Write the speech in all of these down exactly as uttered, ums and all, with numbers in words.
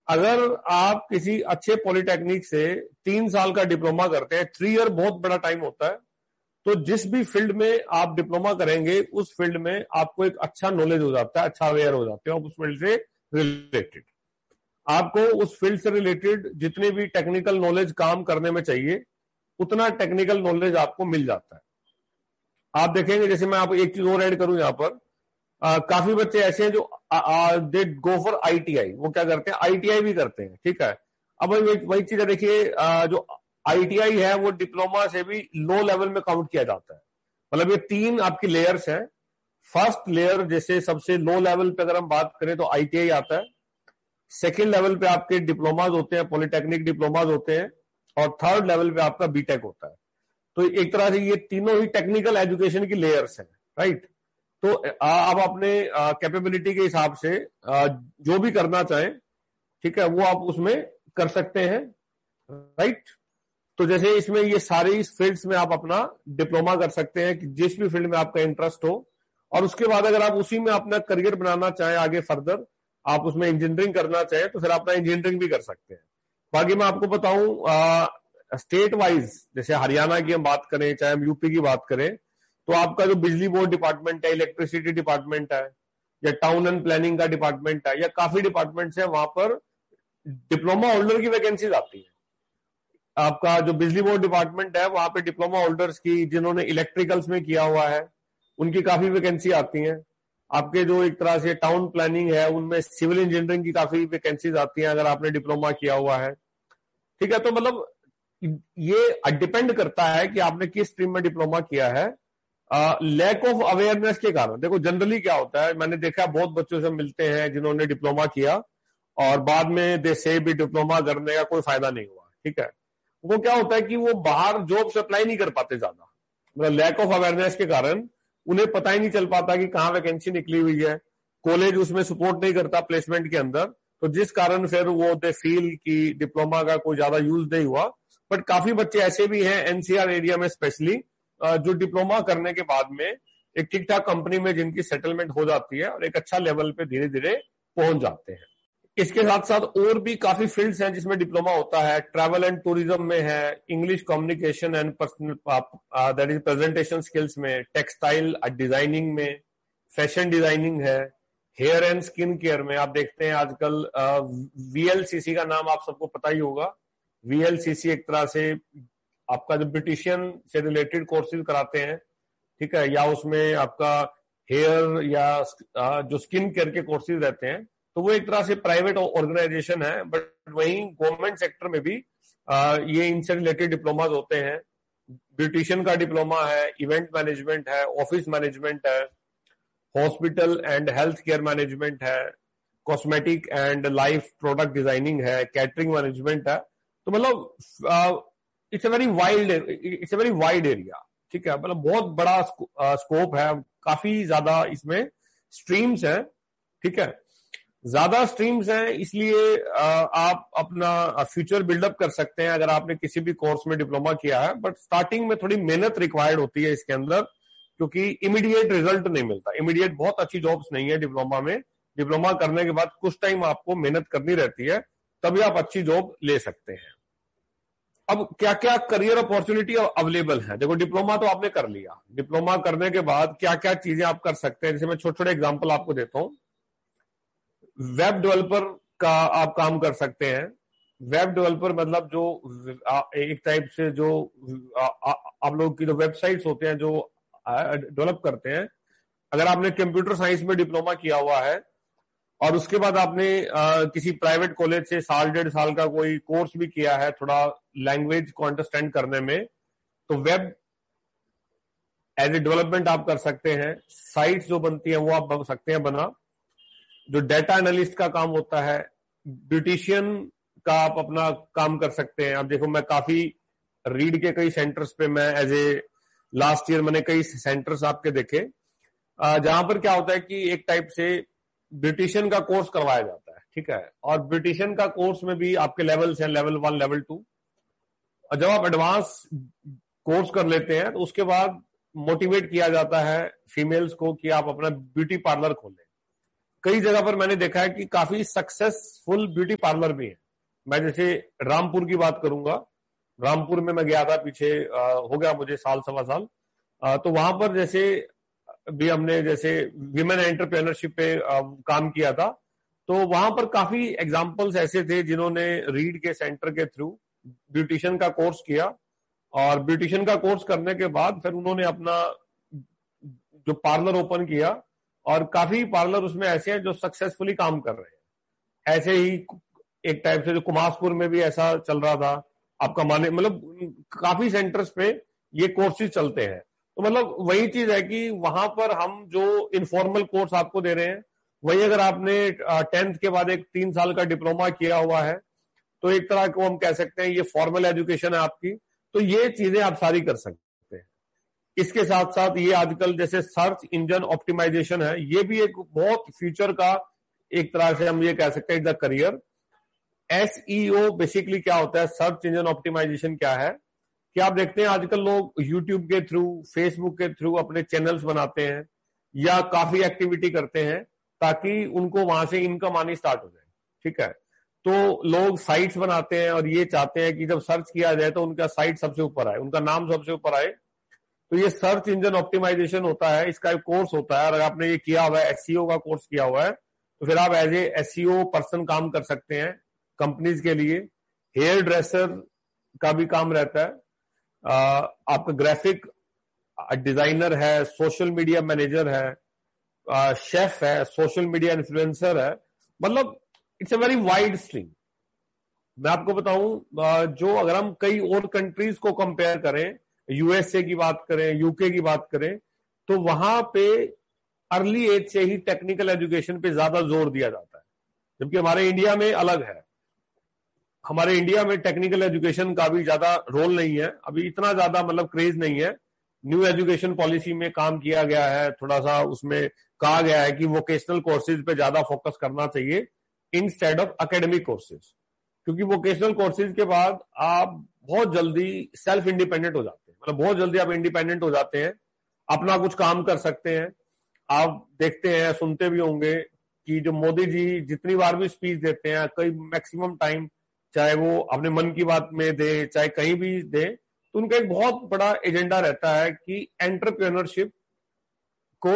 अगर आप किसी अच्छे पॉलिटेक्निक से तीन साल का डिप्लोमा करते हैं, थ्री ईयर बहुत बड़ा टाइम होता है, तो जिस भी फील्ड में आप डिप्लोमा करेंगे उस फील्ड में आपको एक अच्छा नॉलेज हो जाता है, अच्छा अवेयर हो जाते हैं आप उस फील्ड से रिलेटेड। आपको उस फील्ड से रिलेटेड जितने भी टेक्निकल नॉलेज काम करने में चाहिए उतना टेक्निकल नॉलेज आपको मिल जाता है। आप देखेंगे, जैसे मैं आपको एक चीज और ऐड करूं यहां पर, आ, काफी बच्चे ऐसे हैं जो दे गो फॉर आईटीआई, वो क्या करते हैं, आईटीआई भी करते हैं, ठीक है। अब वही वही चीज है, देखिए जो आईटीआई है वो डिप्लोमा से भी लो लेवल में काउंट किया जाता है। मतलब ये तीन आपकी लेयर्स हैं। फर्स्ट लेयर जैसे सबसे लो लेवल पे अगर हम बात करें तो आईटीआई आता है, सेकेंड लेवल पे आपके डिप्लोमाज होते हैं, पॉलिटेक्निक डिप्लोमाज होते हैं, और थर्ड लेवल पे आपका बीटेक होता है। तो एक तरह से ये तीनों ही टेक्निकल एजुकेशन की लेयर्स हैं, राइट। तो आप अपने कैपेबिलिटी के हिसाब से आ, जो भी करना चाहें, ठीक है, वो आप उसमें कर सकते हैं, राइट। तो जैसे इसमें ये सारी फील्ड्स में आप अपना डिप्लोमा कर सकते हैं कि जिस भी फील्ड में आपका इंटरेस्ट हो, और उसके बाद अगर आप उसी में अपना करियर बनाना चाहें आगे फर्दर, आप उसमें इंजीनियरिंग करना चाहें तो फिर अपना इंजीनियरिंग भी कर सकते हैं। बाकी मैं आपको बताऊं स्टेट वाइज, जैसे हरियाणा की हम बात करें, चाहे हम यूपी की बात करें, तो आपका जो बिजली बोर्ड डिपार्टमेंट है, इलेक्ट्रिसिटी डिपार्टमेंट है, या टाउन एंड प्लानिंग का डिपार्टमेंट है, या काफी डिपार्टमेंट्स है, वहां पर डिप्लोमा होल्डर की वैकेंसीज आती है। आपका जो बिजली बोर्ड डिपार्टमेंट है वहां पे डिप्लोमा होल्डर्स की, जिन्होंने इलेक्ट्रिकल्स में किया हुआ है, उनकी काफी वैकेंसी आती हैं। आपके जो एक तरह से टाउन प्लानिंग है उनमें सिविल इंजीनियरिंग की काफी वैकेंसीज आती हैं अगर आपने डिप्लोमा किया हुआ है, ठीक है। तो मतलब ये डिपेंड करता है कि आपने किस स्ट्रीम में डिप्लोमा किया है। लैक ऑफ अवेयरनेस के कारण, देखो जनरली क्या होता है, मैंने देखा बहुत बच्चों से मिलते हैं जिन्होंने डिप्लोमा किया और बाद में दे से भी डिप्लोमा करने का कोई फायदा नहीं हुआ, ठीक है। वो क्या होता है कि वो बाहर जॉब से अप्लाई नहीं कर पाते ज्यादा, मतलब लैक ऑफ अवेयरनेस के कारण उन्हें पता ही नहीं चल पाता कि कहाँ वैकेंसी निकली हुई है, कॉलेज उसमें सपोर्ट नहीं करता प्लेसमेंट के अंदर, तो जिस कारण फिर वो दे फील कि डिप्लोमा का कोई ज्यादा यूज नहीं हुआ। बट काफी बच्चे ऐसे भी हैं एनसीआर एरिया में स्पेशली, जो डिप्लोमा करने के बाद में एक ठीक ठाक कंपनी में जिनकी सेटलमेंट हो जाती है और एक अच्छा लेवल पे धीरे धीरे पहुंच जाते हैं। इसके साथ साथ और भी काफी फील्ड्स हैं जिसमें डिप्लोमा होता है। ट्रैवल एंड टूरिज्म में है, English communication and personal that is presentation skills में, टेक्सटाइल डिजाइनिंग में, फैशन डिजाइनिंग है, हेयर एंड स्किन केयर में। आप देखते हैं आजकल वीएलसीसी का नाम आप सबको पता ही होगा। वीएलसीसी एक तरह से आपका जो ब्यूटिशियन से रिलेटेड कोर्सेज कराते हैं, ठीक है, या उसमें आपका हेयर या जो स्किन केयर के कोर्सेज रहते हैं, तो वो एक तरह से प्राइवेट ऑर्गेनाइजेशन है। बट वहीं गवर्नमेंट सेक्टर में भी आ, ये इनसे रिलेटेड डिप्लोमाज होते हैं। ब्यूटिशियन का डिप्लोमा है, इवेंट मैनेजमेंट है, ऑफिस मैनेजमेंट है, hospital and health care management है, cosmetic and life product designing है, कैटरिंग मैनेजमेंट है। तो मतलब it's a very wide it's a very wide area, ठीक है, मतलब बहुत बड़ा स्कोप है, काफी ज्यादा इसमें स्ट्रीम्स हैं, ठीक है। ज्यादा स्ट्रीम्स हैं इसलिए आप अपना फ्यूचर बिल्डअप कर सकते हैं अगर आपने किसी भी कोर्स में डिप्लोमा किया है। बट स्टार्टिंग में थोड़ी मेहनत रिक्वायर्ड होती है इसके अंदर, क्योंकि इमीडिएट रिजल्ट नहीं मिलता, इमीडिएट बहुत अच्छी जॉब्स नहीं है डिप्लोमा में। डिप्लोमा करने के बाद कुछ टाइम आपको मेहनत करनी रहती है, तभी आप अच्छी जॉब ले सकते हैं। अब क्या क्या करियर अपॉर्चुनिटी अवेलेबल है, देखो डिप्लोमा तो आपने कर लिया, डिप्लोमा करने के बाद क्या क्या चीजें आप कर सकते हैं, जैसे मैं छोटे छोटे एग्जाम्पल आपको देता हूं। वेब डेवलपर का आप काम कर सकते हैं। वेब डेवलपर मतलब जो एक टाइप से जो आप लोगों की जो वेबसाइट्स होते हैं जो डेवलप करते हैं, अगर आपने कंप्यूटर साइंस में डिप्लोमा किया हुआ है और उसके बाद आपने आ, किसी प्राइवेट कॉलेज से साल डेढ़ साल का कोई कोर्स भी किया है थोड़ा लैंग्वेज को अंडरस्टैंड करने में, तो वेब एज ए डेवलपमेंट आप कर सकते हैं। साइट्स जो बनती हैं वो आप बन सकते हैं बना। जो डेटा एनालिस्ट का काम होता है, ब्यूटिशियन का आप अपना काम कर सकते हैं। अब देखो मैं काफी रीड के कई सेंटर्स पे मैं एज ए लास्ट ईयर मैंने कई सेंटर्स आपके देखे जहां पर क्या होता है कि एक टाइप से ब्यूटिशियन का कोर्स करवाया जाता है, ठीक है, और ब्यूटिशियन का कोर्स में भी आपके लेवल्स हैं, लेवल वन लेवल टू। और जब आप एडवांस कोर्स कर लेते हैं तो उसके बाद मोटिवेट किया जाता है फीमेल्स को कि आप अपना ब्यूटी पार्लर खोलें। कई जगह पर मैंने देखा है कि काफी सक्सेसफुल ब्यूटी पार्लर भी है। मैं जैसे रामपुर की बात करूंगा, रामपुर में मैं गया था पीछे, आ, हो गया मुझे साल सवा साल। आ, तो वहां पर जैसे भी हमने जैसे विमेन एंटरप्रेन्योरशिप पे आ, काम किया था, तो वहां पर काफी एग्जांपल्स ऐसे थे जिन्होंने रीड के सेंटर के थ्रू ब्यूटिशियन का कोर्स किया, और ब्यूटिशियन का कोर्स करने के बाद फिर उन्होंने अपना जो पार्लर ओपन किया, और काफी पार्लर उसमें ऐसे हैं जो सक्सेसफुली काम कर रहे हैं। ऐसे ही एक टाइप से जो कुमासपुर में भी ऐसा चल रहा था आपका, माने मतलब काफी सेंटर्स पे ये कोर्सेज चलते हैं। तो मतलब वही चीज है कि वहां पर हम जो इनफॉर्मल कोर्स आपको दे रहे हैं, वही अगर आपने टेंथ के बाद एक तीन साल का डिप्लोमा किया हुआ है, तो एक तरह को हम कह सकते हैं ये फॉर्मल एजुकेशन है आपकी। तो ये चीजें आप सारी कर सकते हैं। इसके साथ साथ ये आजकल जैसे सर्च इंजन ऑप्टिमाइजेशन है, ये भी एक बहुत फ्यूचर का एक तरह से हम ये कह सकते हैं द करियर। एसईओ बेसिकली क्या होता है, सर्च इंजन ऑप्टिमाइजेशन क्या है, कि आप देखते हैं आजकल लोग यूट्यूब के थ्रू, फेसबुक के थ्रू अपने चैनल्स बनाते हैं या काफी एक्टिविटी करते हैं ताकि उनको वहां से इनकम आनी स्टार्ट हो जाए। ठीक है, तो लोग साइट्स बनाते हैं और ये चाहते हैं कि जब सर्च किया जाए तो उनका साइट सबसे ऊपर आए, उनका नाम सबसे ऊपर आए। तो ये सर्च इंजन ऑप्टिमाइजेशन होता है, इसका एक कोर्स होता है। अगर आपने ये किया हुआ है, एसईओ का कोर्स किया हुआ है, तो फिर आप एज ए एसईओ पर्सन काम कर सकते हैं कंपनीज के लिए। हेयर ड्रेसर का भी काम रहता है, आ, आपका ग्राफिक डिजाइनर है, सोशल मीडिया मैनेजर है, आ, शेफ है, सोशल मीडिया इन्फ्लुएंसर है, मतलब it's a very wide stream. मैं आपको बताऊं, जो अगर हम कई और कंट्रीज को कंपेयर करें, यूएसए की बात करें, यूके की बात करें, तो वहां पे अर्ली एज से ही टेक्निकल एजुकेशन पे ज्यादा जोर दिया जाता है, जबकि हमारे इंडिया में अलग है। हमारे इंडिया में टेक्निकल एजुकेशन का भी ज्यादा रोल नहीं है, अभी इतना ज्यादा मतलब क्रेज नहीं है। न्यू एजुकेशन पॉलिसी में काम किया गया है, थोड़ा सा उसमें कहा गया है कि वोकेशनल कोर्सेज पे ज्यादा फोकस करना चाहिए इंस्टेड ऑफ एकेडमिक कोर्सेज, क्योंकि वोकेशनल कोर्सेज के बाद आप बहुत जल्दी सेल्फ इंडिपेंडेंट हो जाते हैं, मतलब बहुत जल्दी आप इंडिपेंडेंट हो जाते हैं, अपना कुछ काम कर सकते हैं। आप देखते हैं, सुनते भी होंगे कि जो मोदी जी जितनी बार भी स्पीच देते हैं, कई मैक्सिमम टाइम, चाहे वो अपने मन की बात में दे, चाहे कहीं भी दे, तो उनका एक बहुत बड़ा एजेंडा रहता है कि एंटरप्रेन्योरशिप को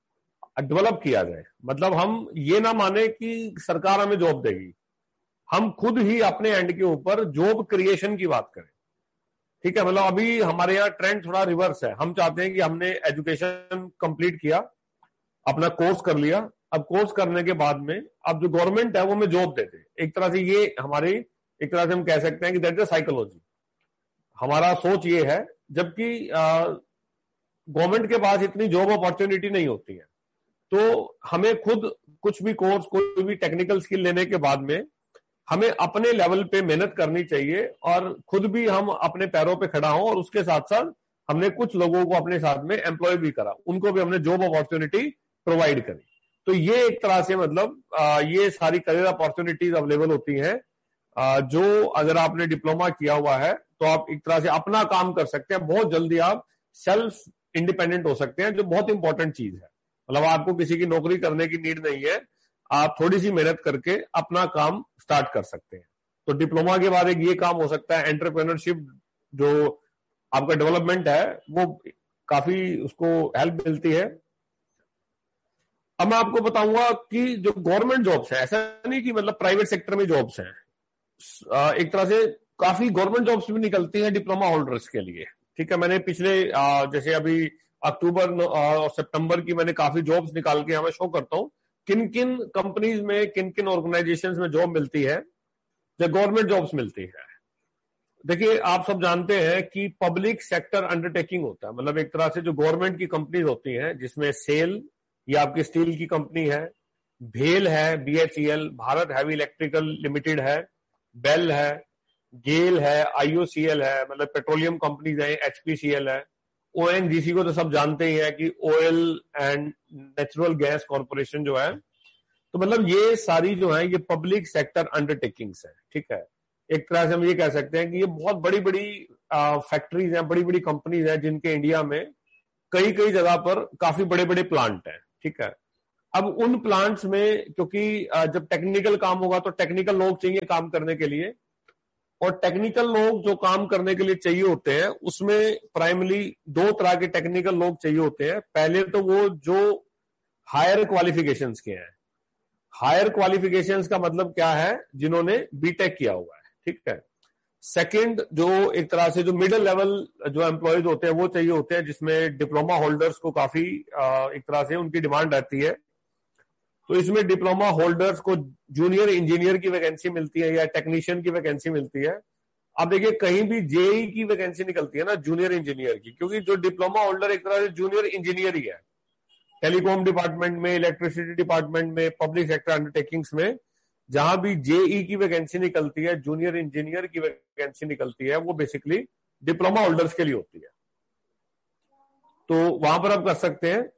डेवलप किया जाए। मतलब हम ये ना माने कि सरकार हमें जॉब देगी, हम खुद ही अपने एंड के ऊपर जॉब क्रिएशन की बात करें। ठीक है, मतलब अभी हमारे यहाँ ट्रेंड थोड़ा रिवर्स है। हम चाहते हैं कि हमने एजुकेशन कंप्लीट किया, अपना कोर्स कर लिया, अब कोर्स करने के बाद में अब जो गवर्नमेंट है वो हमें जॉब देते। एक तरह से ये हमारी, एक तरह से हम कह सकते हैं कि दैट इज साइकोलॉजी, हमारा सोच ये है। जबकि गवर्नमेंट के पास इतनी जॉब अपॉर्चुनिटी नहीं होती है, तो हमें खुद कुछ भी कोर्स, कोई भी टेक्निकल स्किल लेने के बाद में हमें अपने लेवल पे मेहनत करनी चाहिए, और खुद भी हम अपने पैरों पे खड़ा हों, और उसके साथ साथ हमने कुछ लोगों को अपने साथ में एम्प्लॉय भी करा, उनको भी हमने जॉब अपॉर्चुनिटी प्रोवाइड करी। तो ये एक तरह से मतलब आ, ये सारी करियर अपॉर्चुनिटीज अवेलेबल होती हैं, जो अगर आपने डिप्लोमा किया हुआ है तो आप एक तरह से अपना काम कर सकते हैं, बहुत जल्दी आप सेल्फ इंडिपेंडेंट हो सकते हैं, जो बहुत इंपॉर्टेंट चीज है। मतलब आपको किसी की नौकरी करने की नीड नहीं है, आप थोड़ी सी मेहनत करके अपना काम स्टार्ट कर सकते हैं। तो डिप्लोमा के बाद एक ये काम हो सकता है, एंटरप्रेन्योरशिप जो आपका डेवलपमेंट है वो काफी उसको हेल्प मिलती है। अब मैं आपको बताऊंगा कि जो गवर्नमेंट जॉब्स है, ऐसा नहीं कि मतलब प्राइवेट सेक्टर में जॉब्स हैं, एक तरह से काफी गवर्नमेंट जॉब्स भी निकलती हैं डिप्लोमा होल्डर्स के लिए। ठीक है, मैंने पिछले जैसे अभी अक्टूबर और सितंबर की मैंने काफी जॉब्स निकाल के हमें शो करता हूं, किन किन कंपनीज में, किन किन ऑर्गेनाइजेशंस में जॉब मिलती है, जो गवर्नमेंट जॉब्स मिलती है। देखिए, आप सब जानते हैं कि पब्लिक सेक्टर अंडरटेकिंग होता है, मतलब एक तरह से जो गवर्नमेंट की कंपनीज होती हैं, जिसमें सेल, ये आपकी स्टील की कंपनी है, भेल है, BHEL, Bharat heavy electrical limited है, बेल है, गेल है, आईओसीएल है, मतलब पेट्रोलियम कंपनीज है, एचपीसीएल है, ओएनजीसी को तो सब जानते ही है कि oil and natural gas corporation जो है। तो मतलब ये सारी जो है ये पब्लिक सेक्टर अंडरटेकिंग्स है। ठीक है, एक तरह से हम ये कह सकते हैं कि ये बहुत बड़ी बड़ी फैक्ट्रीज हैं, बड़ी बड़ी कंपनीज हैं, जिनके इंडिया में कई कई जगह पर काफी बड़े बड़े प्लांट हैं। ठीक है, अब उन प्लांट्स में, क्योंकि जब टेक्निकल काम होगा तो टेक्निकल लोग चाहिए काम करने के लिए, और टेक्निकल लोग जो काम करने के लिए चाहिए होते हैं उसमें प्राइमरी दो तरह के टेक्निकल लोग चाहिए होते हैं। पहले तो वो जो हायर क्वालिफिकेशंस के हैं। हायर क्वालिफिकेशंस का मतलब क्या है? जिन्होंने बीटेक किया हुआ है, ठीक है। सेकंड, जो एक तरह से जो मिडिल लेवल जो एम्प्लॉयज होते हैं वो चाहिए होते हैं, जिसमें डिप्लोमा होल्डर्स को काफी एक तरह से उनकी डिमांड रहती है। तो इसमें डिप्लोमा होल्डर्स को जूनियर इंजीनियर की वैकेंसी मिलती है या टेक्नीशियन की वैकेंसी मिलती है। अब देखिए, कहीं भी जेई की वैकेंसी निकलती है ना जूनियर इंजीनियर की, क्योंकि जो डिप्लोमा होल्डर एक तरह से जूनियर इंजीनियर ही है। टेलीकॉम डिपार्टमेंट में, इलेक्ट्रिसिटी डिपार्टमेंट में, पब्लिक सेक्टर अंडरटेकिंग्स में जहां भी जेई की वैकेंसी निकलती है, जूनियर इंजीनियर की वैकेंसी निकलती है, वो बेसिकली डिप्लोमा होल्डर्स के लिए होती है। तो वहां पर आप कर सकते हैं।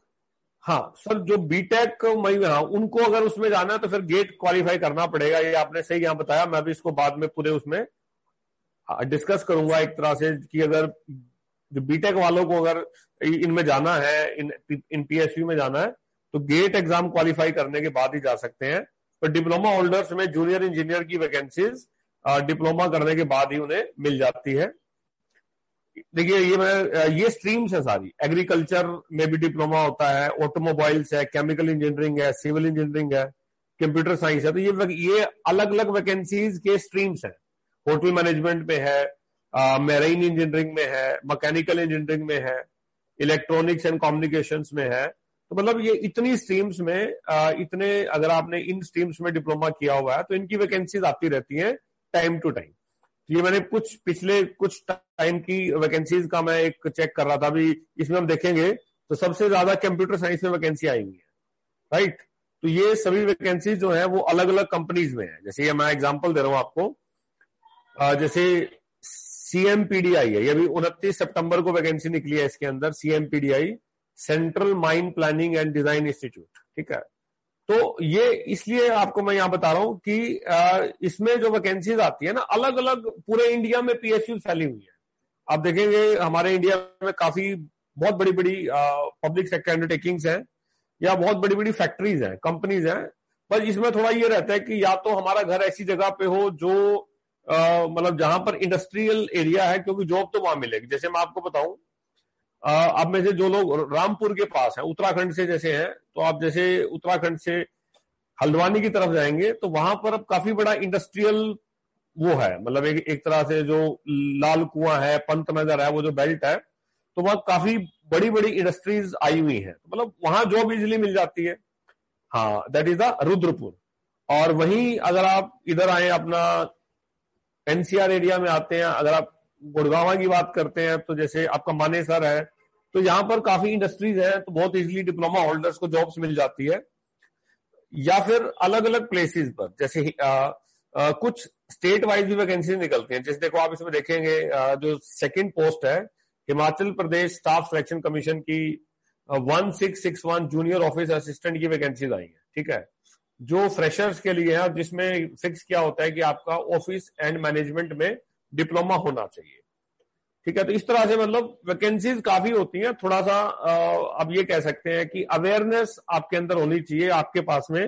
हाँ सर, जो बीटेक मई हाँ उनको अगर उसमें जाना है तो फिर गेट क्वालिफाई करना पड़ेगा। ये आपने सही यहां बताया, मैं भी इसको बाद में पूरे उसमें डिस्कस करूंगा एक तरह से कि अगर जो बीटेक वालों को अगर इनमें जाना है, इन इन पीएसयू में जाना है, तो गेट एग्जाम क्वालिफाई करने के बाद ही जा सकते हैं। पर डिप्लोमा होल्डर्स में जूनियर इंजीनियर की वैकेंसीज डिप्लोमा करने के बाद ही उन्हें मिल जाती है। देखिए, ये मैं ये स्ट्रीम्स है सारी। एग्रीकल्चर में भी डिप्लोमा होता है, ऑटोमोबाइल्स है, केमिकल इंजीनियरिंग है, सिविल इंजीनियरिंग है, कंप्यूटर साइंस है। तो ये ये अलग अलग वैकेंसीज के स्ट्रीम्स हैं। होटल मैनेजमेंट में है, मैरीन इंजीनियरिंग में है, मैकेनिकल इंजीनियरिंग में है, इलेक्ट्रॉनिक्स एंड कम्युनिकेशंस में है। तो मतलब ये इतनी स्ट्रीम्स में आ, इतने अगर आपने इन स्ट्रीम्स में डिप्लोमा किया हुआ है तो इनकी वैकेंसीज आती रहती हैं टाइम टू टाइम। ये मैंने कुछ पिछले कुछ टाइम की वैकेंसीज का मैं एक चेक कर रहा था। अभी इसमें हम देखेंगे तो सबसे ज्यादा कंप्यूटर साइंस में वैकेंसी आई हुई है, राइट। तो ये सभी वैकेंसीज जो है वो अलग अलग कंपनीज में है। जैसे ये मैं एग्जांपल दे रहा हूं आपको, जैसे सीएमपीडीआई है, ये अभी उनतीस सितंबर को वैकेंसी निकली है इसके अंदर। CMPDI, central mine planning and design institute, ठीक है। तो ये इसलिए आपको मैं यहां बता रहा हूं कि इसमें जो वैकेंसीज आती है ना, अलग अलग पूरे इंडिया में पीएसयू फैली हुई है। आप देखेंगे हमारे इंडिया में काफी बहुत बड़ी बड़ी पब्लिक सेक्टर अंडरटेकिंग्स हैं या बहुत बड़ी बड़ी फैक्ट्रीज हैं, कंपनीज हैं। पर इसमें थोड़ा ये रहता है कि या तो हमारा घर ऐसी जगह पे हो जो मतलब जहां पर इंडस्ट्रियल एरिया है, क्योंकि जॉब तो वहां मिलेगी। जैसे मैं आपको बताऊं, अब में से जो लोग रामपुर के पास है, उत्तराखंड से जैसे हैं, तो आप जैसे उत्तराखंड से हल्द्वानी की तरफ जाएंगे तो वहां पर अब काफी बड़ा इंडस्ट्रियल वो है, मतलब एक, एक तरह से जो लाल कुआं है, पंतनगर है, वो जो बेल्ट है, तो वहां काफी बड़ी बड़ी इंडस्ट्रीज आई हुई है। तो मतलब वहां जॉब इजिली मिल जाती है। हाँ, दैट इज द रुद्रपुर। और वहीं अगर आप इधर आए, अपना एनसीआर एरिया में आते हैं, अगर आप गुड़गांव की बात करते हैं, तो जैसे आपका मानेसर है, तो यहां पर काफी इंडस्ट्रीज है, तो बहुत इजीली डिप्लोमा होल्डर्स को जॉब्स मिल जाती है। या फिर अलग अलग प्लेसेस पर, जैसे आ, आ, कुछ स्टेट वाइज भी वैकेंसी निकलती हैं। जैसे देखो, आप इसमें देखेंगे आ, जो सेकंड पोस्ट है, Himachal Pradesh staff selection commission की one six six one junior office assistant की वैकेंसीज आई है, ठीक है, जो फ्रेशर्स के लिए है, जिसमें फिक्स किया होता है कि आपका ऑफिस एंड मैनेजमेंट में डिप्लोमा होना चाहिए, ठीक है। तो इस तरह से मतलब वैकेंसीज काफी होती हैं। थोड़ा सा अब ये कह सकते हैं कि अवेयरनेस आपके अंदर होनी चाहिए, आपके पास में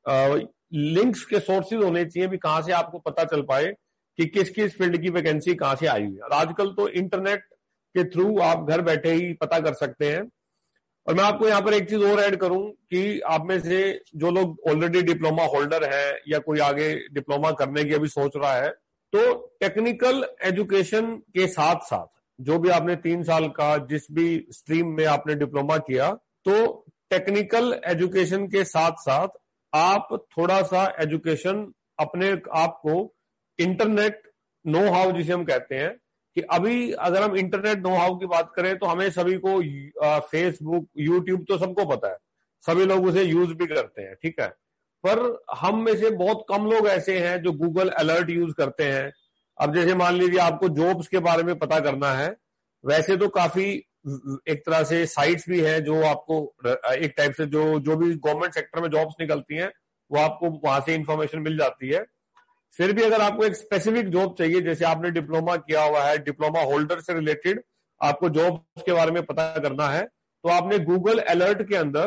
लिंक्स के सोर्सेज होने चाहिए भी, कहां से आपको पता चल पाए कि किस किस फील्ड की वैकेंसी कहां से आई हुई है। और आजकल तो इंटरनेट के थ्रू आप घर बैठे ही पता कर सकते हैं। और मैं आपको यहाँ पर एक चीज और ऐड करूं कि आप में से जो लोग ऑलरेडी डिप्लोमा होल्डर हैं या कोई आगे डिप्लोमा करने की अभी सोच रहा है, तो टेक्निकल एजुकेशन के साथ साथ जो भी आपने तीन साल का जिस भी स्ट्रीम में आपने डिप्लोमा किया, तो टेक्निकल एजुकेशन के साथ साथ आप थोड़ा सा एजुकेशन अपने आप को इंटरनेट नो हाउ जिसे हम कहते हैं, कि अभी अगर हम इंटरनेट नो हाउ की बात करें तो हमें सभी को फेसबुक, यूट्यूब तो सबको पता है, सभी लोग उसे यूज भी करते हैं, ठीक है। पर हम में से बहुत कम लोग ऐसे हैं जो गूगल अलर्ट यूज करते हैं। अब जैसे मान लीजिए आपको जॉब्स के बारे में पता करना है, वैसे तो काफी एक तरह से साइट्स भी हैं जो आपको एक टाइप से जो जो भी गवर्नमेंट सेक्टर में जॉब्स निकलती हैं वो आपको वहां से इंफॉर्मेशन मिल जाती है। फिर भी अगर आपको एक स्पेसिफिक जॉब चाहिए, जैसे आपने डिप्लोमा किया हुआ है, डिप्लोमा होल्डर से रिलेटेड आपको जॉब्स के बारे में पता करना है, तो आपने गूगल अलर्ट के अंदर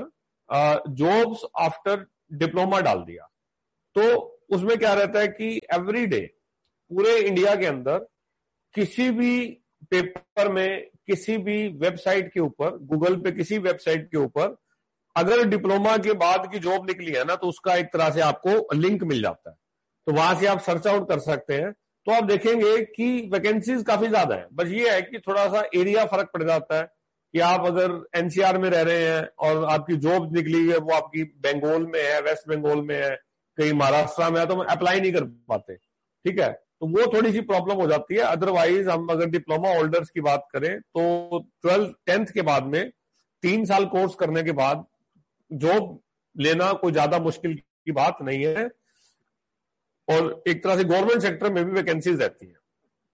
जॉब्स आफ्टर डिप्लोमा डाल दिया। तो उसमें क्या रहता है कि एवरी डे पूरे इंडिया के अंदर किसी भी पेपर में, किसी भी वेबसाइट के ऊपर, गूगल पे किसी वेबसाइट के ऊपर अगर डिप्लोमा के बाद की जॉब निकली है ना, तो उसका एक तरह से आपको लिंक मिल जाता है, तो वहां से आप सर्च आउट कर सकते हैं। तो आप देखेंगे कि वैकेंसीज काफी ज्यादा है, बस ये है कि थोड़ा सा एरिया फर्क पड़ जाता है कि आप अगर एनसीआर में रह रहे हैं और आपकी जॉब निकली है वो आपकी बंगाल में है, वेस्ट बंगाल में है, कहीं महाराष्ट्र में है, तो अप्लाई नहीं कर पाते, ठीक है, तो वो थोड़ी सी प्रॉब्लम हो जाती है। अदरवाइज हम अगर डिप्लोमा होल्डर्स की बात करें तो ट्वेल्थ टेंथ के बाद में तीन साल कोर्स करने के बाद जॉब लेना कोई ज्यादा मुश्किल की बात नहीं है, और एक तरह से गवर्नमेंट सेक्टर में भी वैकेंसीज रहती है।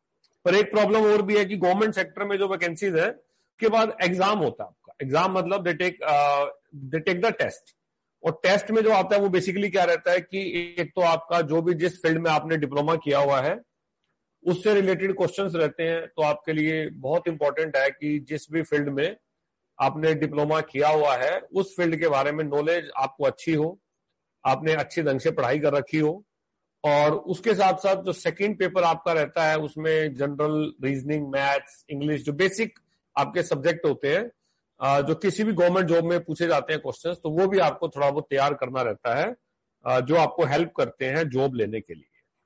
पर एक प्रॉब्लम और भी है कि गवर्नमेंट सेक्टर में जो वैकेंसीज है उसके बाद एग्जाम होता है आपका। एग्जाम मतलब they take they take the test, और टेस्ट में जो आता है वो बेसिकली क्या रहता है कि एक तो आपका जो भी जिस फील्ड में आपने डिप्लोमा किया हुआ है उससे रिलेटेड क्वेश्चंस रहते हैं। तो आपके लिए बहुत इंपॉर्टेंट है कि जिस भी फील्ड में आपने डिप्लोमा किया हुआ है उस फील्ड के बारे में नॉलेज आपको अच्छी हो, आपने अच्छी ढंग से पढ़ाई कर रखी हो, और उसके साथ साथ जो सेकंड पेपर आपका रहता है उसमें जनरल रीजनिंग, मैथ्स, इंग्लिश, जो बेसिक आपके सब्जेक्ट होते हैं जो किसी भी गवर्नमेंट जॉब में पूछे जाते हैं क्वेश्चंस, तो वो भी आपको थोड़ा बहुत तैयार करना रहता है जो आपको हेल्प करते हैं जॉब लेने के लिए।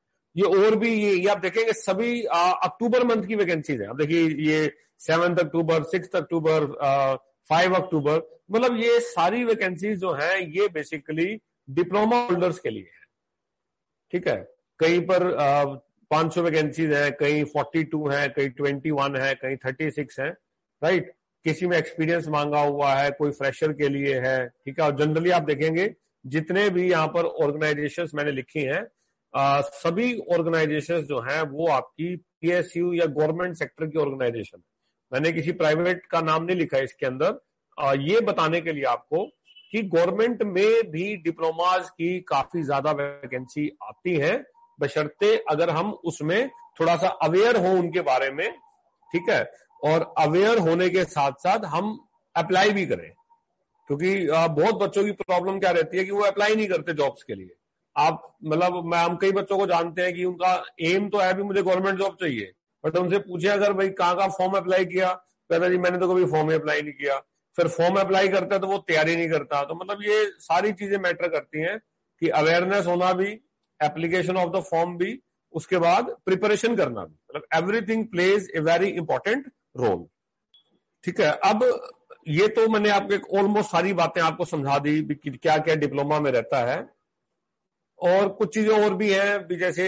ये और भी ये, ये आप देखेंगे सभी अक्टूबर मंथ की वैकेंसीज है। अब देखिए ये सेवंथ अक्टूबर, सिक्स अक्टूबर, फाइव अक्टूबर, मतलब ये सारी वैकेंसीज जो हैं ये बेसिकली डिप्लोमा होल्डर्स के लिए है, ठीक है। कहीं पर पांच सौ वैकेंसीज है, कहीं फोर्टी टू है, कहीं ट्वेंटी वन है, कहीं थर्टी सिक्स है, राइट। किसी में एक्सपीरियंस मांगा हुआ है, कोई फ्रेशर के लिए है, ठीक है। और जनरली आप देखेंगे जितने भी यहाँ पर ऑर्गेनाइजेशंस मैंने लिखी हैं आ, सभी ऑर्गेनाइजेशंस जो हैं वो आपकी पीएसयू या गवर्नमेंट सेक्टर की ऑर्गेनाइजेशन, मैंने किसी प्राइवेट का नाम नहीं लिखा है इसके अंदर, आ, ये बताने के लिए आपको कि गवर्नमेंट में भी डिप्लोमाज की काफी ज्यादा वैकेंसी आती है, बशर्ते अगर हम उसमें थोड़ा सा अवेयर हो उनके बारे में, ठीक है, और अवेयर होने के साथ साथ हम अप्लाई भी करें। क्योंकि बहुत बच्चों की प्रॉब्लम क्या रहती है कि वो अप्लाई नहीं करते जॉब्स के लिए। आप मतलब मैं हम कई बच्चों को जानते हैं कि उनका एम तो है भी मुझे गवर्नमेंट जॉब चाहिए, बट उनसे पूछे अगर भाई कहाँ का फॉर्म अप्लाई किया, कहता जी मैंने तो कभी फॉर्म अप्लाई नहीं किया। फिर फॉर्म अप्लाई करता है तो वो तैयारी नहीं करता। तो मतलब ये सारी चीजें मैटर करती हैं कि अवेयरनेस होना भी, एप्लीकेशन ऑफ द फॉर्म भी, उसके बाद प्रिपरेशन करना भी, मतलब everything plays a very important role, ठीक है। अब ये तो मैंने आपको ऑलमोस्ट सारी बातें आपको समझा दी कि क्या क्या डिप्लोमा में रहता है, और कुछ चीजें और भी हैं भी, जैसे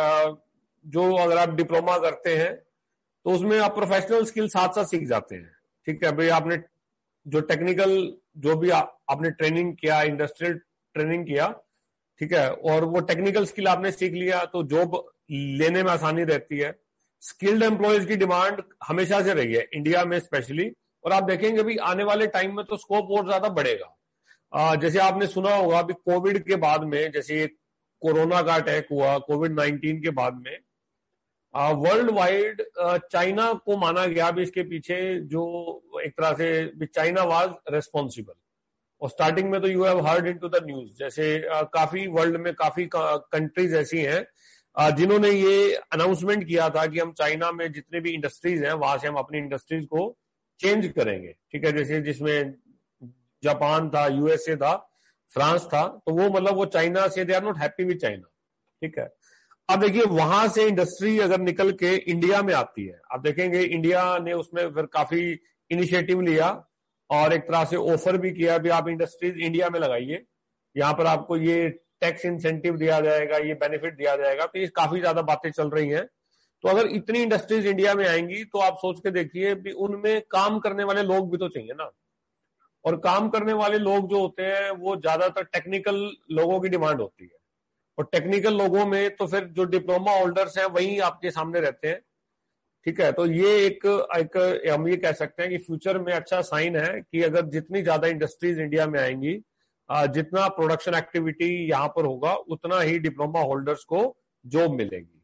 जो अगर आप डिप्लोमा करते हैं तो उसमें आप प्रोफेशनल स्किल साथ साथ सीख जाते हैं, ठीक है। भाई आपने जो टेक्निकल जो भी आ, आपने ट्रेनिंग किया, इंडस्ट्रियल ट्रेनिंग किया, ठीक है, और वो टेक्निकल स्किल आपने सीख लिया तो जॉब लेने में आसानी रहती है। स्किल्ड एम्प्लॉयज की डिमांड हमेशा से रही है इंडिया में स्पेशली, और आप देखेंगे भी आने वाले टाइम में तो स्कोप और ज्यादा बढ़ेगा। आ, जैसे आपने सुना होगा अभी कोविड के बाद में, जैसे कोरोना का अटैक हुआ कोविड नाइनटीन के बाद में, वर्ल्ड वाइड चाइना को माना गया भी इसके पीछे, जो एक तरह से चाइना वाज रेस्पॉन्सिबल। और स्टार्टिंग में तो you have heard into the news, जैसे आ, काफी वर्ल्ड में काफी कंट्रीज ऐसी हैं आ, जिन्होंने ये अनाउंसमेंट किया था कि हम चाइना में जितने भी इंडस्ट्रीज हैं वहां से हम अपनी इंडस्ट्रीज को चेंज करेंगे, ठीक है। जैसे जिसमें जापान था, यूएसए था, फ्रांस था, तो वो मतलब वो चाइना से they are not happy with China, ठीक है। अब देखिए वहां से इंडस्ट्री अगर निकल के इंडिया में आती है, आप देखेंगे इंडिया ने उसमें फिर काफी इनिशिएटिव लिया और एक तरह से ऑफर भी किया भी आप इंडस्ट्रीज इंडिया में लगाइए, यहाँ पर आपको ये टैक्स इंसेंटिव दिया जाएगा, ये बेनिफिट दिया जाएगा। तो ये काफी ज्यादा बातें चल रही हैं। तो अगर इतनी इंडस्ट्रीज इंडिया में आएंगी तो आप सोच के देखिए भी उनमें काम करने वाले लोग भी तो चाहिए ना, और काम करने वाले लोग जो होते हैं वो ज्यादातर टेक्निकल लोगों की डिमांड होती है, और टेक्निकल लोगों में तो फिर जो डिप्लोमा होल्डर्स हैं वही आपके सामने रहते हैं, ठीक है। तो ये एक, एक हम ये कह सकते हैं कि फ्यूचर में अच्छा साइन है कि अगर जितनी ज्यादा इंडस्ट्रीज इंडिया में आएंगी, जितना प्रोडक्शन एक्टिविटी यहाँ पर होगा, उतना ही डिप्लोमा होल्डर्स को जॉब मिलेगी,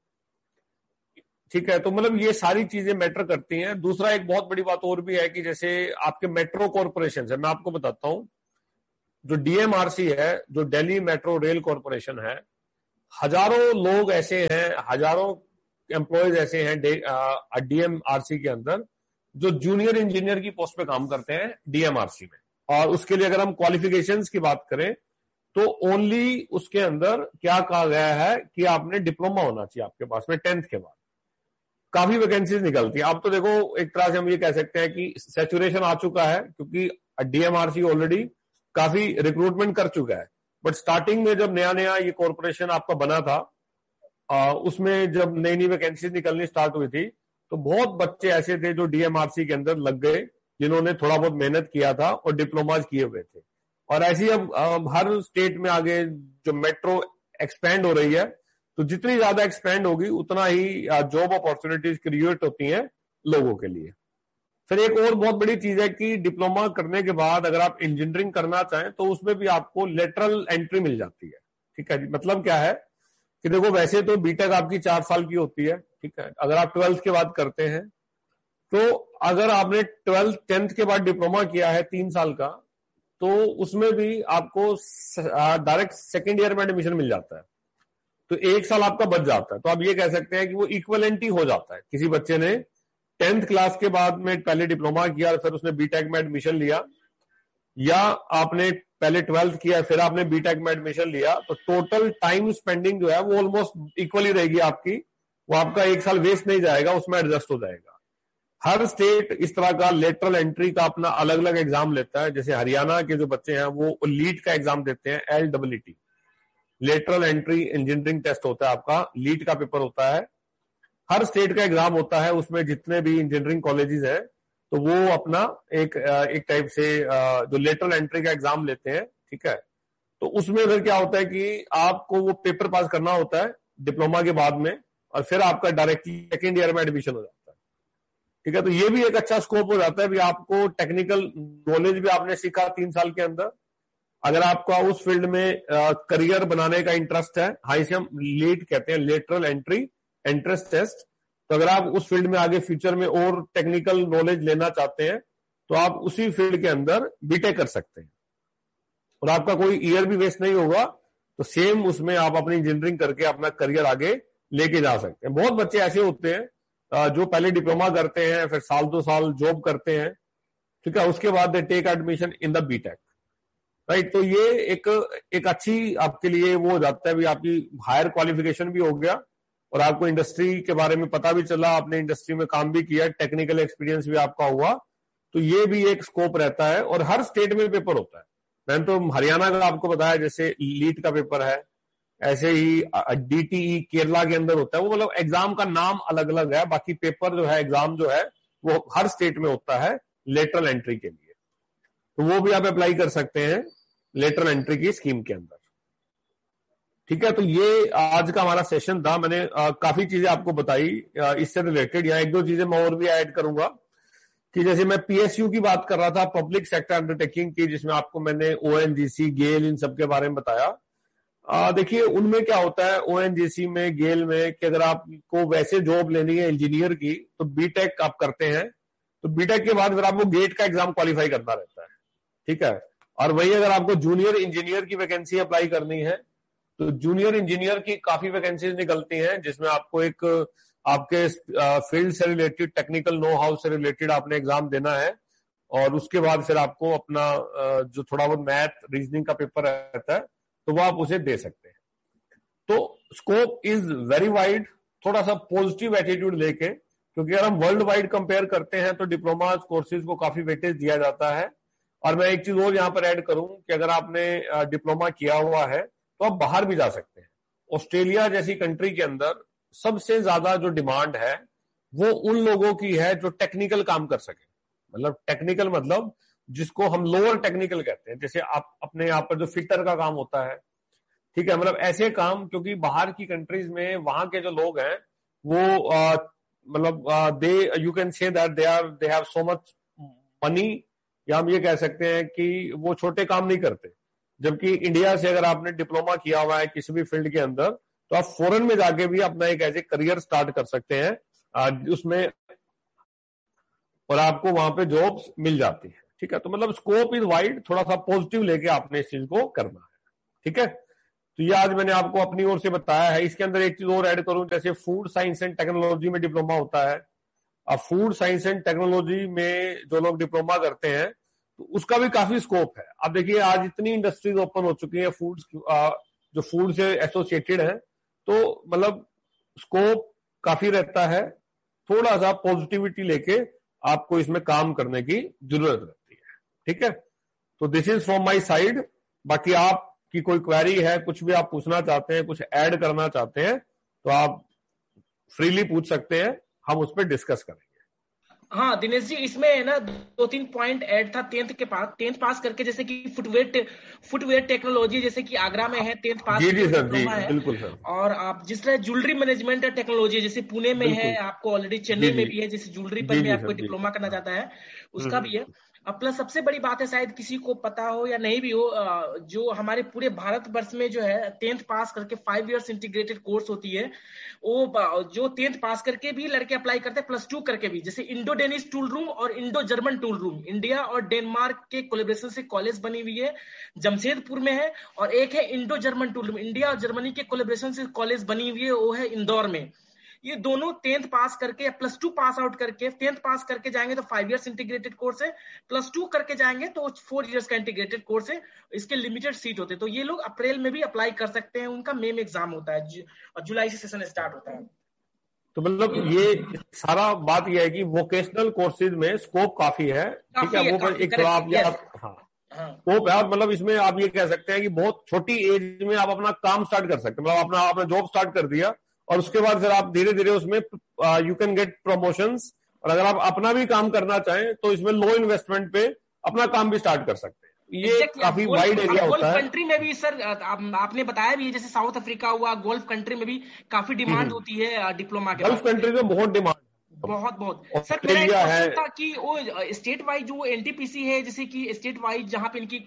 ठीक है। तो मतलब ये सारी चीजें मैटर करती हैं। दूसरा एक बहुत बड़ी बात और भी है कि जैसे आपके मेट्रो कॉरपोरेशन है, मैं आपको बताता हूं जो डीएमआरसी है, जो दिल्ली मेट्रो रेल कॉरपोरेशन है, हजारों लोग ऐसे हैं, हजारों एम्प्लॉयज ऐसे हैं डीएमआरसी के अंदर जो जूनियर इंजीनियर की पोस्ट पे काम करते हैं डीएमआरसी में। और उसके लिए अगर हम क्वालिफिकेशंस की बात करें तो ओनली उसके अंदर क्या कहा गया है कि आपने डिप्लोमा होना चाहिए आपके पास में टेंथ के बाद। काफी वैकेंसीज निकलती है। अब तो देखो एक तरह से हम ये कह सकते हैं कि सैचुरेशन आ चुका है, क्योंकि डीएमआरसी ऑलरेडी काफी रिक्रूटमेंट कर चुका है। बट स्टार्टिंग में जब नया नया ये कॉर्पोरेशन आपका बना था, आ, उसमें जब नई नई वैकेंसीज निकलनी स्टार्ट हुई थी, तो बहुत बच्चे ऐसे थे जो डीएमआरसी के अंदर लग गए, जिन्होंने थोड़ा बहुत मेहनत किया था और डिप्लोमाज किए हुए थे। और ऐसी अब, अब हर स्टेट में आगे जो मेट्रो एक्सपेंड हो रही है, तो जितनी ज्यादा एक्सपेंड होगी उतना ही जॉब अपॉर्चुनिटीज क्रिएट होती हैं लोगों के लिए। फिर एक और बहुत बड़ी चीज है कि डिप्लोमा करने के बाद अगर आप इंजीनियरिंग करना चाहें तो उसमें भी आपको लेटरल एंट्री मिल जाती है। ठीक है जी, मतलब क्या है कि देखो वैसे तो बीटेक आपकी चार साल की होती है, ठीक है, अगर आप ट्वेल्थ के बाद करते हैं, तो अगर आपने ट्वेल्थ टेंथ के बाद डिप्लोमा किया है तीन साल का, तो उसमें भी आपको डायरेक्ट सेकेंड ईयर में एडमिशन मिल जाता है, तो एक साल आपका बच जाता है। तो आप ये कह सकते हैं कि वो इक्वलेंट ही हो जाता है। किसी बच्चे ने टेंथ क्लास के बाद में पहले डिप्लोमा किया और फिर उसने बीटेक में एडमिशन लिया, या आपने पहले ट्वेल्थ किया फिर आपने बीटेक में एडमिशन लिया, तो टोटल टाइम स्पेंडिंग जो है वो ऑलमोस्ट इक्वली रहेगी आपकी। वो आपका एक साल वेस्ट नहीं जाएगा, उसमें एडजस्ट हो जाएगा। हर स्टेट इस तरह का लेटरल एंट्री का अपना अलग अलग एग्जाम लेता है। जैसे हरियाणा के जो बच्चे हैं वो लीट का एग्जाम देते हैं, L W T, lateral entry engineering test होता है आपका, लीट का पेपर होता है। हर स्टेट का एग्जाम होता है, उसमें जितने भी इंजीनियरिंग कॉलेजेस हैं तो वो अपना एक एक टाइप से जो लेटरल एंट्री का एग्जाम लेते हैं। ठीक है, तो उसमें फिर क्या होता है कि आपको वो पेपर पास करना होता है डिप्लोमा के बाद में, और फिर आपका डायरेक्टली सेकेंड ईयर में एडमिशन हो जाता है। ठीक है, तो ये भी एक अच्छा स्कोप हो जाता है भी, आपको टेक्निकल नॉलेज भी आपने सीखा तीन साल के अंदर। अगर आपका उस फील्ड में करियर बनाने का इंटरेस्ट है, हाँ इसे हम लीट कहते हैं, लेटरल एंट्री एंट्रेंस टेस्ट, तो अगर आप उस फील्ड में आगे फ्यूचर में और टेक्निकल नॉलेज लेना चाहते हैं तो आप उसी फील्ड के अंदर बीटेक कर सकते हैं, और आपका कोई ईयर भी वेस्ट नहीं होगा। तो सेम उसमें आप अपनी इंजीनियरिंग करके अपना करियर आगे लेके जा सकते हैं। बहुत बच्चे ऐसे होते हैं जो पहले डिप्लोमा करते हैं, फिर साल दो साल जॉब करते हैं, ठीक है, उसके बाद they take admission in the BTech, right. तो ये एक एक अच्छी आपके लिए वो हो जाता है भी, आपकी हायर क्वालिफिकेशन भी हो गया और आपको इंडस्ट्री के बारे में पता भी चला, आपने इंडस्ट्री में काम भी किया, टेक्निकल एक्सपीरियंस भी आपका हुआ, तो ये भी एक स्कोप रहता है। और हर स्टेट में पेपर होता है। मैंने तो हरियाणा का आपको बताया जैसे लीट का पेपर है, ऐसे ही डीटीई केरला के अंदर होता है। वो मतलब एग्जाम का नाम अलग अलग है, बाकी पेपर जो है, एग्जाम जो है वो हर स्टेट में होता है लेटरल एंट्री के लिए, तो वो भी आप अप्लाई कर सकते हैं लेटरल एंट्री की स्कीम के अंदर। ठीक है, तो ये आज का हमारा सेशन था। मैंने आ, काफी चीजें आपको बताई आ, इससे रिलेटेड। यहाँ एक दो चीजें मैं और भी ऐड करूंगा कि जैसे मैं पीएसयू की बात कर रहा था, पब्लिक सेक्टर अंडरटेकिंग की, जिसमें आपको मैंने ओएनजीसी, गेल, इन सब के बारे में बताया। देखिए उनमें क्या होता है, ओएनजीसी में, गेल में, कि अगर आपको वैसे जॉब लेनी है इंजीनियर की तो बीटेक आप करते हैं, तो बीटेक के बाद फिर आपको गेट का एग्जाम क्वालिफाई करना रहता है। ठीक है, और वही अगर आपको जूनियर इंजीनियर की वैकेंसी अप्लाई करनी है तो जूनियर इंजीनियर की काफी वैकेंसीज निकलती हैं, जिसमें आपको एक आपके फील्ड से रिलेटेड, टेक्निकल नो हाउ से रिलेटेड आपने एग्जाम देना है, और उसके बाद फिर आपको अपना जो थोड़ा बहुत मैथ रीजनिंग का पेपर रहता है तो वो आप उसे दे सकते हैं। तो स्कोप इज वेरी वाइड, थोड़ा सा पॉजिटिव एटीट्यूड लेके, क्योंकि अगर हम वर्ल्ड वाइड कंपेयर करते हैं तो डिप्लोमा कोर्सेज को काफी वेटेज दिया जाता है। और मैं एक चीज और यहाँ पर ऐड करूं कि अगर आपने डिप्लोमा किया हुआ है तो आप बाहर भी जा सकते हैं। ऑस्ट्रेलिया जैसी कंट्री के अंदर सबसे ज्यादा जो डिमांड है वो उन लोगों की है जो टेक्निकल काम कर सके। मतलब टेक्निकल मतलब जिसको हम लोअर टेक्निकल कहते हैं, जैसे आप अपने यहाँ पर जो फिटर का काम होता है, ठीक है, मतलब ऐसे काम, क्योंकि बाहर की कंट्रीज में वहां के जो लोग हैं वो आ, मतलब दे you can say that they are they have so much money, या हम ये कह सकते हैं कि वो छोटे काम नहीं करते। जबकि इंडिया से अगर आपने डिप्लोमा किया हुआ है किसी भी फील्ड के अंदर तो आप फॉरेन में जाके भी अपना एक ऐसे करियर स्टार्ट कर सकते हैं उसमें, और आपको वहां पे जॉब्स मिल जाती है। ठीक है। तो मतलब स्कोप इज वाइड, थोड़ा सा पॉजिटिव लेके आपने इस चीज को करना है, ठीक है। तो ये आज मैंने आपको अपनी ओर से बताया है। इसके अंदर एक चीज और ऐड करूं, जैसे फूड साइंस एंड टेक्नोलॉजी में डिप्लोमा होता है। अब फूड साइंस एंड टेक्नोलॉजी में जो लोग डिप्लोमा करते हैं तो उसका भी काफी स्कोप है। अब देखिए आज इतनी इंडस्ट्रीज ओपन हो चुकी है फूड, जो फूड से एसोसिएटेड है, तो मतलब स्कोप काफी रहता है। थोड़ा सा पॉजिटिविटी लेके आपको इसमें काम करने की जरूरत रहती है, ठीक है। तो this is from my side. बाकी आपकी कोई क्वेरी है, कुछ भी आप पूछना चाहते हैं, कुछ ऐड करना चाहते हैं, तो आप फ्रीली पूछ सकते हैं, हम उस पर डिस्कस करेंगे। हाँ दिनेश जी, इसमें ना दो तीन पॉइंट ऐड था। टेंथ के पास, टेंथ पास करके जैसे कि फुटवेयर फुटवेयर टेक्नोलॉजी, जैसे कि आगरा में है, टेंथ पास जी जी सर, जी बिल्कुल सर। और आप जिस तरह ज्वेलरी मैनेजमेंट टेक्नोलॉजी जैसे पुणे में है, आपको ऑलरेडी चेन्नई में भी है, जैसे ज्वेलरी पर में आपको डिप्लोमा करना चाहता है उसका भी है। अब प्लस सबसे बड़ी बात है, शायद किसी को पता हो या नहीं भी हो, जो हमारे पूरे भारतवर्ष में जो है टेंथ पास करके फाइव इयर्स इंटीग्रेटेड कोर्स होती है, वो जो टेंथ पास करके भी लड़के अप्लाई करते हैं, प्लस टू करके भी। जैसे इंडो डेनिश टूल रूम और Indo German tool room India और डेनमार्क के कोलेब्रेशन से कॉलेज बनी हुई है, जमशेदपुर में है। और एक है Indo German tool room, India और जर्मनी के कोलेब्रेशन से कॉलेज बनी हुई है, वो है इंदौर में। ये दोनों टेंथ पास करके या प्लस टू पास आउट करके, टेंथ पास करके जाएंगे तो फाइव इयर्स इंटीग्रेटेड कोर्स है, प्लस टू करके जाएंगे तो फोर इयर्स का इंटीग्रेटेड कोर्स है। इसके लिमिटेड सीट होते हैं, तो ये लोग अप्रैल में भी अप्लाई कर सकते हैं। उनका मेम एग्जाम होता है और जुलाई से सेशन स्टार्ट होता है। तो मतलब ये सारा बात यह है कि वोकेशनल कोर्सेज में स्कोप काफी है, ठीक है। वो एक थोड़ा आप हाँ स्कोप है। मतलब इसमें आप ये कह सकते हैं कि बहुत छोटी एज में आप अपना काम स्टार्ट कर सकते हैं। मतलब अपना आपने जॉब स्टार्ट कर दिया और उसके बाद फिर आप धीरे धीरे उसमें यू कैन गेट प्रमोशंस। और अगर आप अपना भी काम करना चाहें तो इसमें लो इन्वेस्टमेंट पे अपना काम भी स्टार्ट कर सकते हैं। ये exactly, काफी वाइड एरिया होता है। गोल्फ कंट्री में भी सर आपने बताया भी, जैसे साउथ अफ्रीका हुआ, गोल्फ कंट्री में भी काफी डिमांड होती है डिप्लोमा के। गोल्फ कंट्री में बहुत डिमांड, बहुत बहुत सर। मेरा एक क्वेश्चन था कि वो स्टेट वाइज जो एनटीपीसी है, जैसे कि स्टेट वाइज जहां पे इनकी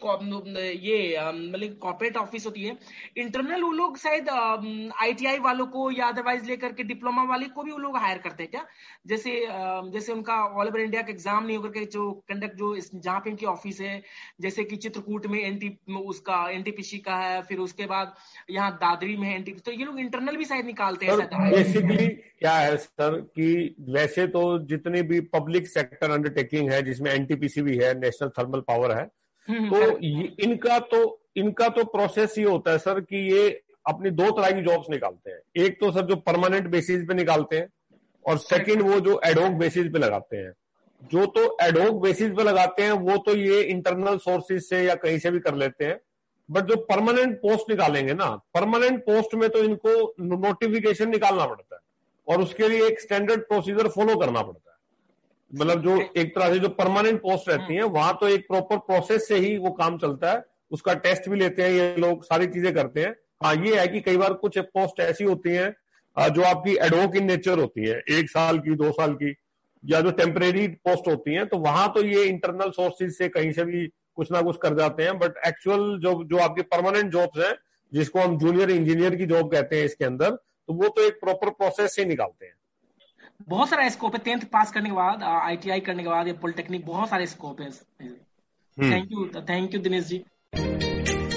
ये मतलब कॉर्पोरेट ऑफिस होती है, इंटरनल वो लोग शायद आईटीआई वालों को या अदरवाइज लेकर के डिप्लोमा वाले को भी वो लोग हायर करते हैं क्या? जैसे जैसे उनका ऑल ओवर इंडिया का एग्जाम नहीं होकर के जो कंडक्ट जो जहां पे इनकी ऑफिस है, जैसे कि चित्रकूट में एनटी उसका एनटीपीसी का है, फिर उसके बाद यहाँ दादरी में है एनटीपीसी, तो ये लोग इंटरनल भी शायद निकालते हैं। बेसिकली क्या है सर कि वैसे तो जितनी भी पब्लिक सेक्टर अंडरटेकिंग है जिसमें एनटीपीसी भी है, नेशनल थर्मल पावर है, तो इनका तो इनका तो प्रोसेस ये होता है सर कि ये अपनी दो तरह की जॉब्स निकालते हैं। एक तो सर जो परमानेंट बेसिस पे निकालते हैं, और सेकंड वो जो एडहोक बेसिस पे लगाते हैं। जो तो एडहोक बेसिस पे लगाते हैं वो तो ये इंटरनल सोर्सेज से या कहीं से भी कर लेते हैं। बट जो परमानेंट पोस्ट निकालेंगे ना, परमानेंट पोस्ट में तो इनको नोटिफिकेशन निकालना पड़ता है और उसके लिए एक स्टैंडर्ड प्रोसीजर फॉलो करना पड़ता है। मतलब जो एक तरह से जो परमानेंट पोस्ट रहती है वहां तो एक प्रॉपर प्रोसेस से ही वो काम चलता है, उसका टेस्ट भी लेते हैं ये लोग, सारी चीजें करते हैं। हाँ ये है कि कई बार कुछ पोस्ट ऐसी होती हैं जो आपकी एडहोक इन नेचर होती है, एक साल की, दो साल की, या जो टेम्परेरी पोस्ट होती है, तो वहां तो ये इंटरनल सोर्सेज से कहीं से भी कुछ ना कुछ कर जाते हैं। बट एक्चुअल जो जो आपकी परमानेंट जॉब्स हैं, जिसको हम जूनियर इंजीनियर की जॉब कहते हैं इसके अंदर, तो वो तो एक प्रॉपर प्रोसेस से निकालते हैं। बहुत सारा स्कोप है टेंथ पास करने के बाद, आईटीआई करने के बाद या पॉलिटेक्निक, बहुत सारे स्कोप है। Thank you thank you Dinesh ji.